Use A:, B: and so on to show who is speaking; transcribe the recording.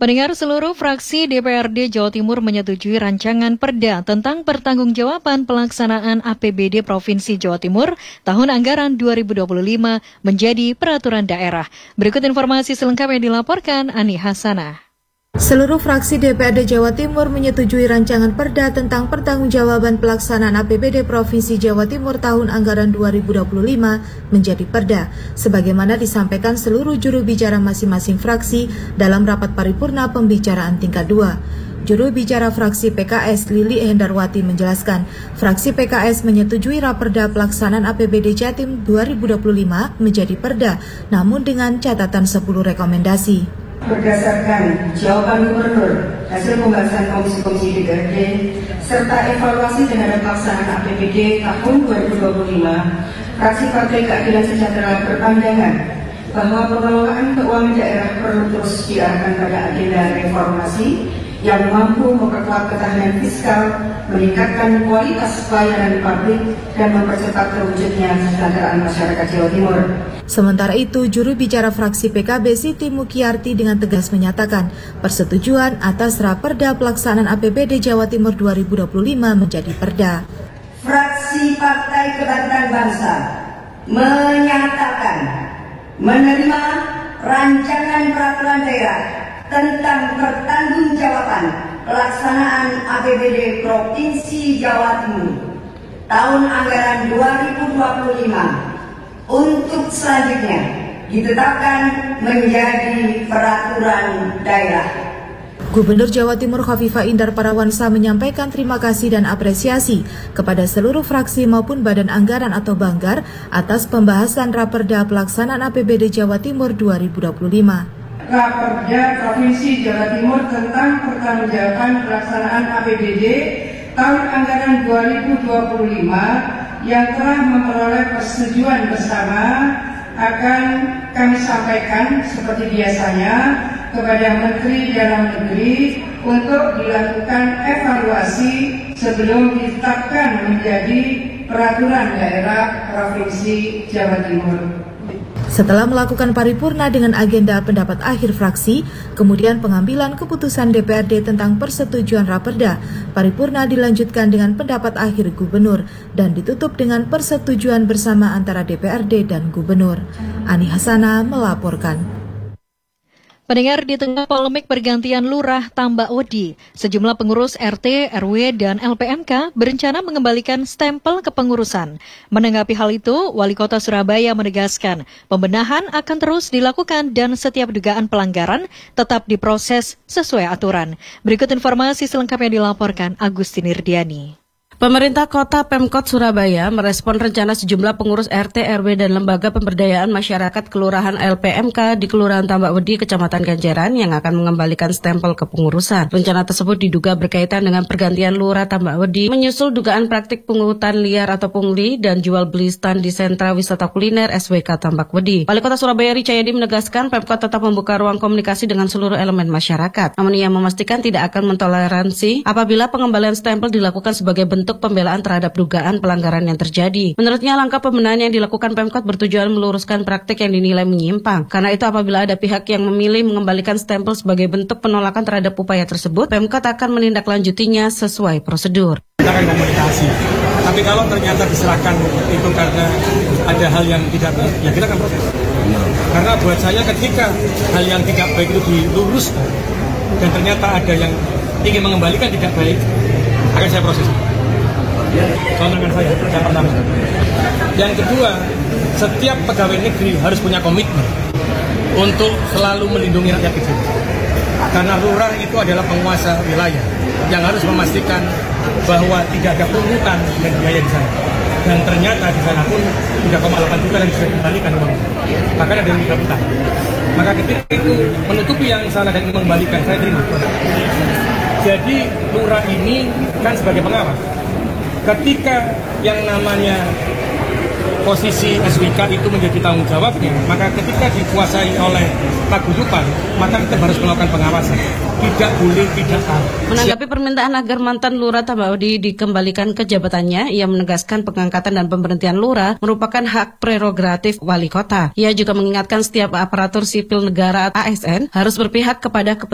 A: Pendengar, seluruh fraksi DPRD Jawa Timur menyetujui rancangan Perda tentang pertanggungjawaban pelaksanaan APBD Provinsi Jawa Timur tahun anggaran 2025 menjadi peraturan daerah. Berikut informasi selengkapnya dilaporkan Ani Hasanah.
B: Seluruh fraksi DPRD Jawa Timur menyetujui rancangan Perda tentang pertanggungjawaban pelaksanaan APBD Provinsi Jawa Timur tahun anggaran 2025 menjadi Perda, sebagaimana disampaikan seluruh juru bicara masing-masing fraksi dalam rapat paripurna pembicaraan tingkat 2. Juru bicara fraksi PKS Lili Hendarwati menjelaskan, fraksi PKS menyetujui Raperda pelaksanaan APBD Jatim 2025 menjadi Perda, namun dengan catatan 10 rekomendasi.
C: Berdasarkan jawaban Gubernur, hasil pembahasan komisi-komisi DPRD, serta evaluasi terhadap pelaksanaan APBD tahun 2025, fraksi Partai Keadilan Sejahtera berpandangan bahwa pengelolaan keuangan daerah perlu terus diarahkan pada agenda reformasi yang mampu memperkuat ketahanan fiskal, meningkatkan kualitas pelayanan publik, dan mempercepat terwujudnya kesejahteraan masyarakat Jawa Timur.
B: Sementara itu, juru bicara fraksi PKB Siti Mukyarti dengan tegas menyatakan persetujuan atas Raperda pelaksanaan APBD Jawa Timur 2025 menjadi Perda.
C: Fraksi Partai Kebangkitan Bangsa menyatakan menerima rancangan peraturan daerah tentang pertanggungjawaban pelaksanaan APBD Provinsi Jawa Timur tahun anggaran 2025 untuk selanjutnya ditetapkan menjadi peraturan daerah.
B: Gubernur Jawa Timur Khofifah Indar Parawansa menyampaikan terima kasih dan apresiasi kepada seluruh fraksi maupun badan anggaran atau Banggar atas pembahasan Raperda pelaksanaan APBD Jawa Timur 2025.
C: Raperda Provinsi Jawa Timur tentang pertanggungjawaban pelaksanaan APBD tahun anggaran 2025 yang telah memperoleh persetujuan bersama akan kami sampaikan seperti biasanya kepada Menteri Dalam Negeri untuk dilakukan evaluasi sebelum ditetapkan menjadi peraturan daerah Provinsi Jawa Timur.
B: Setelah melakukan paripurna dengan agenda pendapat akhir fraksi, kemudian pengambilan keputusan DPRD tentang persetujuan Raperda, paripurna dilanjutkan dengan pendapat akhir Gubernur dan ditutup dengan persetujuan bersama antara DPRD dan Gubernur. Ani Hasanah melaporkan.
A: Pendengar, di tengah polemik pergantian Lurah Tambak Wedi, sejumlah pengurus RT, RW, dan LPMK berencana mengembalikan stempel kepengurusan. Menanggapi hal itu, Wali Kota Surabaya menegaskan pembenahan akan terus dilakukan dan setiap dugaan pelanggaran tetap diproses sesuai aturan. Berikut informasi selengkapnya dilaporkan Agustinir Diani.
D: Pemerintah Kota Pemkot Surabaya merespon rencana sejumlah pengurus RT, RW, dan Lembaga Pemberdayaan Masyarakat Kelurahan LPMK di Kelurahan Tambak Wedi, Kecamatan Ganjaran yang akan mengembalikan stempel kepengurusan. Rencana tersebut diduga berkaitan dengan pergantian Lurah Tambak Wedi, menyusul dugaan praktik pungutan liar atau pungli dan jual beli stan di sentra wisata kuliner SWK Tambak Wedi. Wali Kota Surabaya Ricayadi menegaskan Pemkot tetap membuka ruang komunikasi dengan seluruh elemen masyarakat. Namun ia memastikan tidak akan mentoleransi apabila pengembalian stempel dilakukan sebagai bentuk pembelaan terhadap dugaan pelanggaran yang terjadi. Menurutnya, langkah pembenahan yang dilakukan Pemkot bertujuan meluruskan praktik yang dinilai menyimpang. Karena itu, apabila ada pihak yang memilih mengembalikan stempel sebagai bentuk penolakan terhadap upaya tersebut, Pemkot akan menindaklanjutinya sesuai prosedur.
E: Kita akan komunikasi. Tapi kalau ternyata diserahkan itu karena ada hal yang tidak baik, ya kita akan proses. Karena buat saya ketika hal yang tidak baik itu diluruskan dan ternyata ada yang ingin mengembalikan tidak baik, akan saya proses. Kewenangan saya, yang pertama. Yang kedua, setiap pegawai negeri harus punya komitmen untuk selalu melindungi rakyat kecil. Karena lurah itu adalah penguasa wilayah yang harus memastikan bahwa tidak ada pungutan dan biaya di sana. Dan ternyata di sana pun 3,8 juta yang bisa dikembalikan uang. Bahkan ada yang 3 juta. Maka ketika itu menutupi yang salah dan mengembalikan, saya terima. Jadi lurah ini kan sebagai pengawas. Ketika yang namanya posisi SWK itu menjadi tanggung jawabnya, maka ketika dikuasai oleh paguyuban, maka kita harus melakukan pengawasan. Tidak boleh tidak tahu.
D: Menanggapi permintaan agar mantan Lurah Tambak Wedi dikembalikan ke jabatannya, ia menegaskan pengangkatan dan pemberhentian Lurah merupakan hak prerogatif Wali Kota. Ia juga mengingatkan setiap aparatur sipil negara ASN harus berpihak kepada